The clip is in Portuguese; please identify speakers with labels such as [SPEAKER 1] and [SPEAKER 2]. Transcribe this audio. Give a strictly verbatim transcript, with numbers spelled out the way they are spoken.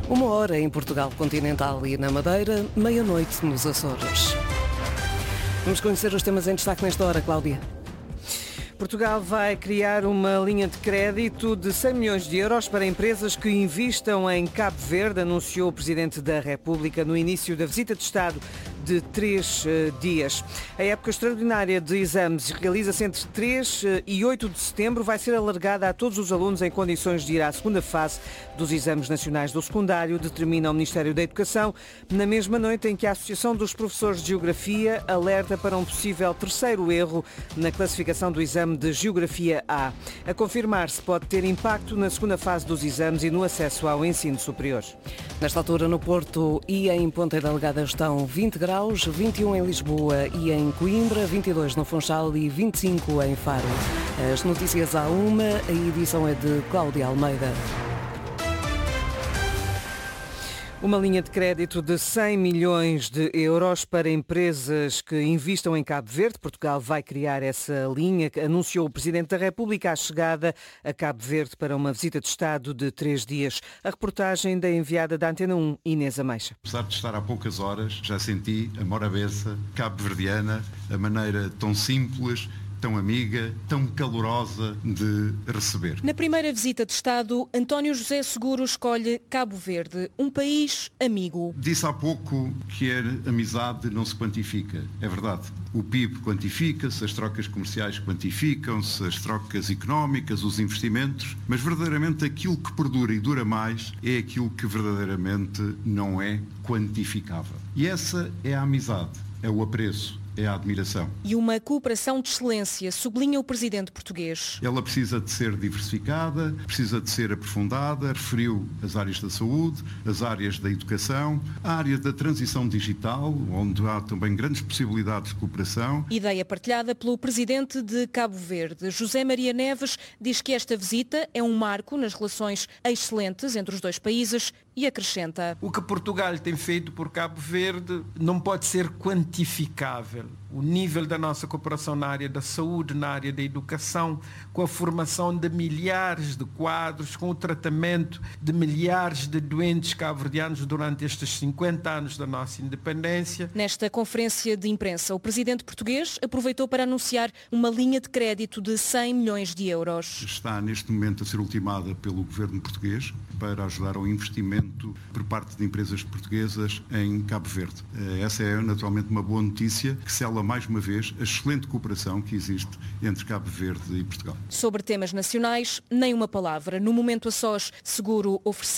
[SPEAKER 1] Uma hora em Portugal continental e na Madeira, meia-noite nos Açores. Vamos conhecer os temas em destaque nesta hora, Cláudia.
[SPEAKER 2] Portugal vai criar uma linha de crédito de cem milhões de euros para empresas que investam em Cabo Verde, anunciou o Presidente da República no início da visita de Estado de três uh, dias. A época extraordinária de exames realiza-se entre três e oito de setembro. Vai ser alargada a todos os alunos em condições de ir à segunda fase dos exames nacionais do secundário, determina o Ministério da Educação, na mesma noite em que a Associação dos Professores de Geografia alerta para um possível terceiro erro na classificação do exame de Geografia A. A confirmar-se pode ter impacto na segunda fase dos exames e no acesso ao ensino superior.
[SPEAKER 1] Nesta altura, no Porto e em Ponta Delgada estão vinte graus, vinte e um em Lisboa e em Coimbra, vinte e dois no Funchal e vinte e cinco em Faro. As notícias à uma, a edição é de Cláudia Almeida.
[SPEAKER 2] Uma linha de crédito de cem milhões de euros para empresas que investam em Cabo Verde. Portugal vai criar essa linha, que anunciou o Presidente da República à chegada a Cabo Verde para uma visita de Estado de três dias. A reportagem da enviada da Antena um, Inês Ameixa.
[SPEAKER 3] Apesar de estar há poucas horas, já senti a morabeza cabo-verdiana, a maneira tão simples, tão amiga, tão calorosa de receber.
[SPEAKER 4] Na primeira visita de Estado, António José Seguro escolhe Cabo Verde, um país amigo.
[SPEAKER 3] Disse há pouco que a amizade não se quantifica. É verdade. O P I B quantifica-se, as trocas comerciais quantificam-se, as trocas económicas, os investimentos, mas verdadeiramente aquilo que perdura e dura mais é aquilo que verdadeiramente não é quantificável. E essa é a amizade, é o apreço. É a admiração.
[SPEAKER 4] E uma cooperação de excelência, sublinha o Presidente português.
[SPEAKER 3] Ela precisa de ser diversificada, precisa de ser aprofundada, referiu as áreas da saúde, as áreas da educação, a área da transição digital, onde há também grandes possibilidades de cooperação.
[SPEAKER 4] Ideia partilhada pelo Presidente de Cabo Verde. José Maria Neves diz que esta visita é um marco nas relações excelentes entre os dois países e acrescenta.
[SPEAKER 5] O que Portugal tem feito por Cabo Verde não pode ser quantificável. O nível da nossa cooperação na área da saúde, na área da educação, com a formação de milhares de quadros, com o tratamento de milhares de doentes cabo-verdianos durante estes cinquenta anos da nossa independência.
[SPEAKER 4] Nesta conferência de imprensa, o Presidente português aproveitou para anunciar uma linha de crédito de cem milhões de euros.
[SPEAKER 3] Está neste momento a ser ultimada pelo Governo português para ajudar ao investimento por parte de empresas portuguesas em Cabo Verde. Essa é naturalmente uma boa notícia que sela mais uma vez a excelente cooperação que existe entre Cabo Verde e Portugal.
[SPEAKER 4] Sobre temas nacionais, nem uma palavra. No momento a sós, Seguro ofereceu